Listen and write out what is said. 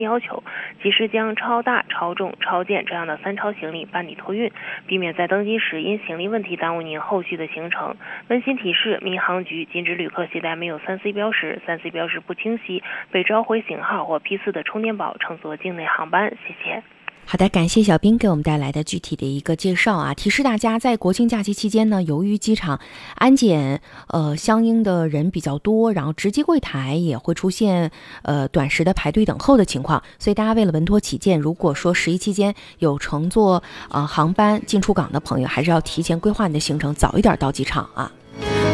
要求，及时将超大、超重、超健这样的3超行李办理托运，避免在登机时因行李问题耽误您后续的行程。温馨提示：民航局禁止旅客携带没有3C 标识、3C 标识不清晰、被召回型号或批次的充电宝乘坐境内航班。谢谢。 好的，感谢小兵给我们带来的具体的一个介绍啊。提示大家，在国庆假期期间呢，由于机场安检相应的人比较多，然后值机柜台也会出现短时的排队等候的情况，所以大家为了稳妥起见，如果说11期间有乘坐航班进出港的朋友，还是要提前规划你的行程，早一点到机场啊。